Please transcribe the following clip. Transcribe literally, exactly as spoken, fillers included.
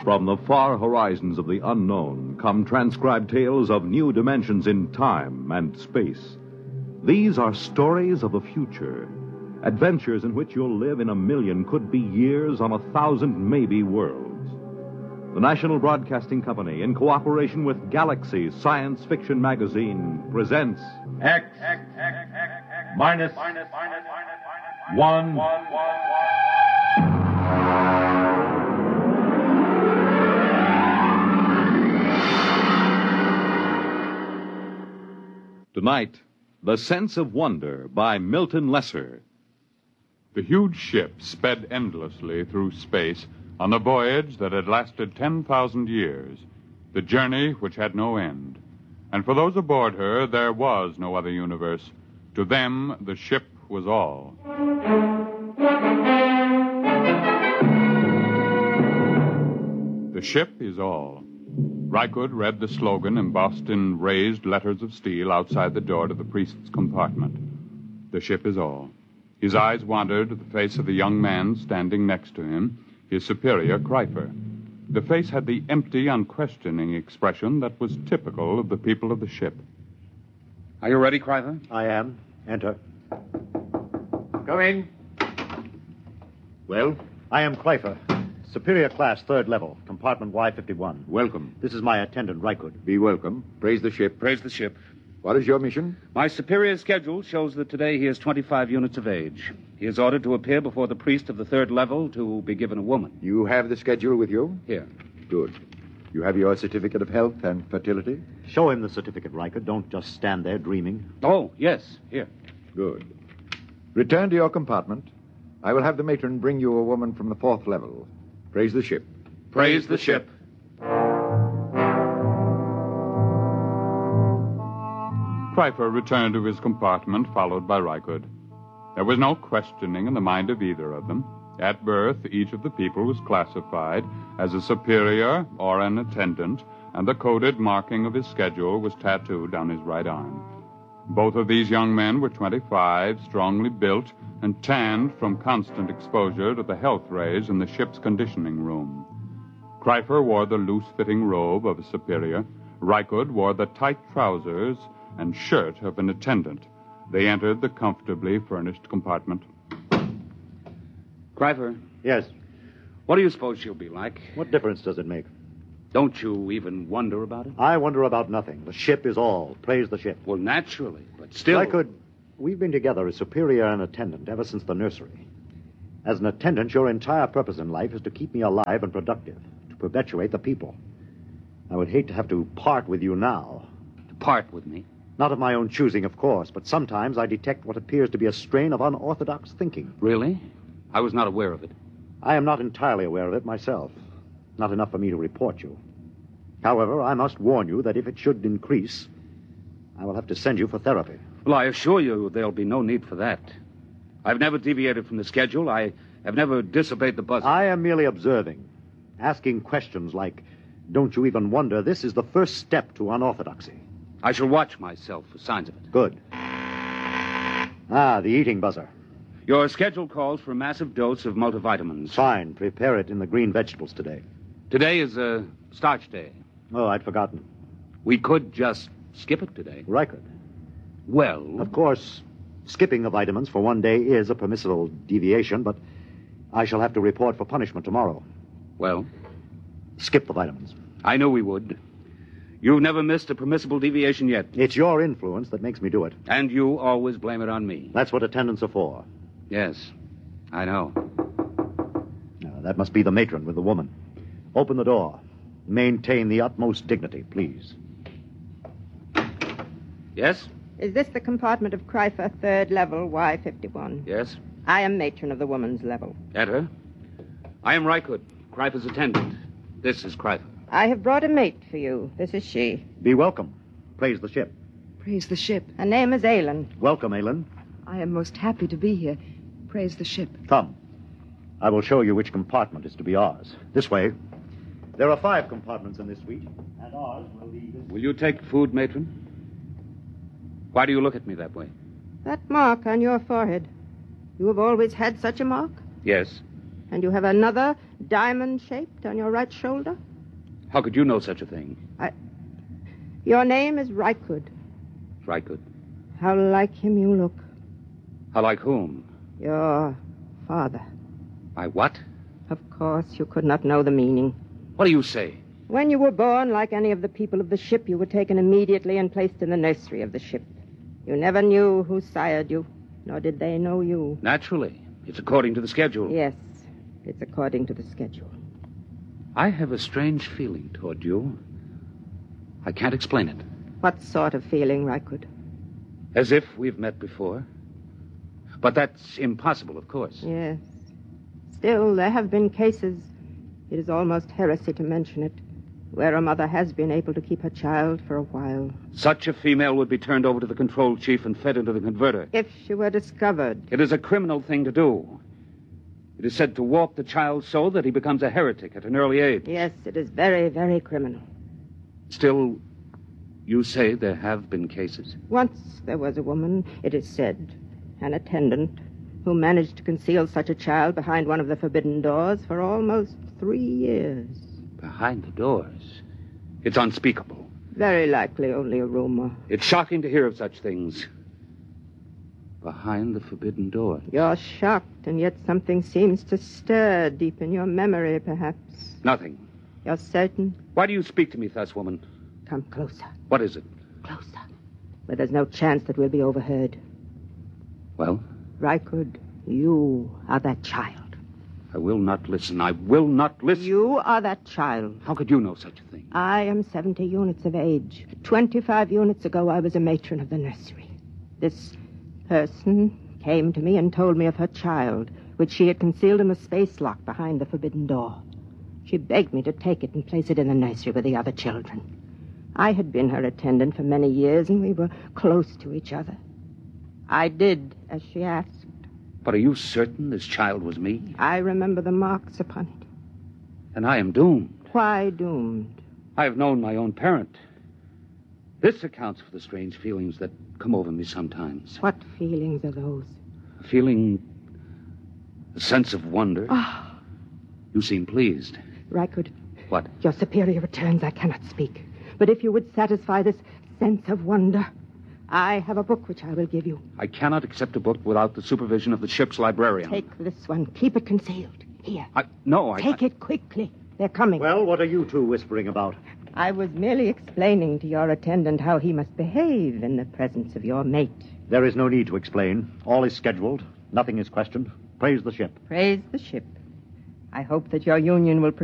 From the far horizons of the unknown come transcribed tales of new dimensions in time and space. These are stories of the future, adventures in which you'll live in a million could-be years on a thousand maybe worlds. The National Broadcasting Company, in cooperation with Galaxy Science Fiction Magazine, presents X, X, X, X, X minus, minus, minus, minus, one, one, one, Tonight, The Sense of Wonder by Milton Lesser. The huge ship sped endlessly through space on a voyage that had lasted ten thousand years, the journey which had no end. And for those aboard her, there was no other universe. To them, the ship was all. The ship is all. Rykud read the slogan embossed in raised letters of steel outside the door to the priest's compartment. The ship is all. His eyes wandered to the face of the young man standing next to him, his superior, Kryper. The face had the empty, unquestioning expression that was typical of the people of the ship. Are you ready, Kryper? I am. Enter. Come in. Well? I am Kryper. Superior class, third level, compartment Y fifty-one. Welcome. This is my attendant, Rykud. Be welcome. Praise the ship. Praise the ship. What is your mission? My superior's schedule shows that today he is twenty-five units of age. He is ordered to appear before the priest of the third level to be given a woman. You have the schedule with you? Here. Good. You have your certificate of health and fertility? Show him the certificate, Rykud. Don't just stand there dreaming. Oh, yes. Here. Good. Return to your compartment. I will have the matron bring you a woman from the fourth level. Praise the ship. Praise the ship. Kryper returned to his compartment, followed by Rykud. There was no questioning in the mind of either of them. At birth, each of the people was classified as a superior or an attendant, and the coded marking of his schedule was tattooed on his right arm. Both of these young men were twenty-five, strongly built, and tanned from constant exposure to the health rays in the ship's conditioning room. Kryper wore the loose-fitting robe of a superior. Rykud wore the tight trousers and shirt of an attendant. They entered the comfortably furnished compartment. Kryper. Yes. What do you suppose she'll be like? What difference does it make? Don't you even wonder about it? I wonder about nothing. The ship is all. Praise the ship. Well, naturally, but still... Rykud, we've been together as superior and attendant ever since the nursery. As an attendant, your entire purpose in life is to keep me alive and productive, to perpetuate the people. I would hate to have to part with you now. To part with me? Not of my own choosing, of course, but sometimes I detect what appears to be a strain of unorthodox thinking. Really? I was not aware of it. I am not entirely aware of it myself. Not enough for me to report you. However, I must warn you that if it should increase, I will have to send you for therapy. Well, I assure you there'll be no need for that. I've never deviated from the schedule. I have never disobeyed the buzzer. I am merely observing, asking questions like, don't you even wonder this is the first step to unorthodoxy? I shall watch myself for signs of it. Good. Ah, the eating buzzer. Your schedule calls for a massive dose of multivitamins. Fine. Prepare it in the green vegetables today. Today is a starch day. Oh, I'd forgotten. We could just skip it today. Rykud. Well... Of course, skipping the vitamins for one day is a permissible deviation, but I shall have to report for punishment tomorrow. Well? Skip the vitamins. I knew we would. You've never missed a permissible deviation yet. It's your influence that makes me do it. And you always blame it on me. That's what attendants are for. Yes, I know. Now, that must be the matron with the woman. Open the door. Maintain the utmost dignity, please. Yes? Is this the compartment of Kryper, third level, Y fifty-one? Yes. I am matron of the woman's level. Enter. I am Rykud, Kryper's attendant. This is Kryper. I have brought a mate for you. This is she. Be welcome. Praise the ship. Praise the ship. Her name is Aylin. Welcome, Aylin. I am most happy to be here. Praise the ship. Come. I will show you which compartment is to be ours. This way. There are five compartments in this suite, and ours will be this... Will you take food, matron? Why do you look at me that way? That mark on your forehead. You have always had such a mark? Yes. And you have another diamond-shaped on your right shoulder? How could you know such a thing? I... Your name is Rykud. Rykud. How like him you look. How like whom? Your father. My what? Of course, you could not know the meaning. What do you say? When you were born, like any of the people of the ship, you were taken immediately and placed in the nursery of the ship. You never knew who sired you, nor did they know you. Naturally. It's according to the schedule. Yes, it's according to the schedule. I have a strange feeling toward you. I can't explain it. What sort of feeling, Rykud? As if we've met before. But that's impossible, of course. Yes. Still, there have been cases, it is almost heresy to mention it, where a mother has been able to keep her child for a while. Such a female would be turned over to the control chief and fed into the converter. If she were discovered. It is a criminal thing to do. It is said to warp the child so that he becomes a heretic at an early age. Yes, it is very, very criminal. Still, you say there have been cases? Once there was a woman, it is said, an attendant, who managed to conceal such a child behind one of the forbidden doors for almost three years. Behind the doors? It's unspeakable. Very likely only a rumor. It's shocking to hear of such things. Behind the forbidden doors. You're shocked, and yet something seems to stir deep in your memory, perhaps. Nothing. You're certain? Why do you speak to me thus, woman? Come closer. What is it? Closer. Where there's no chance that we'll be overheard. Well? Rykud, you are that child. I will not listen. I will not listen. You are that child. How could you know such a thing? I am seventy units of age. Twenty-five units ago, I was a matron of the nursery. This person came to me and told me of her child, which she had concealed in the space lock behind the forbidden door. She begged me to take it and place it in the nursery with the other children. I had been her attendant for many years, and we were close to each other. I did as she asked. But are you certain this child was me? I remember the marks upon it. And I am doomed. Why doomed? I have known my own parent. This accounts for the strange feelings that come over me sometimes. What feelings are those? A feeling... a sense of wonder. Ah. You seem pleased. Rykud. What? Your superior returns. I cannot speak. But if you would satisfy this sense of wonder, I have a book which I will give you. I cannot accept a book without the supervision of the ship's librarian. Take this one. Keep it concealed. Here. I, no, I... Take I... it quickly. They're coming. Well, what are you two whispering about? I was merely explaining to your attendant how he must behave in the presence of your mate. There is no need to explain. All is scheduled. Nothing is questioned. Praise the ship. Praise the ship. I hope that your union will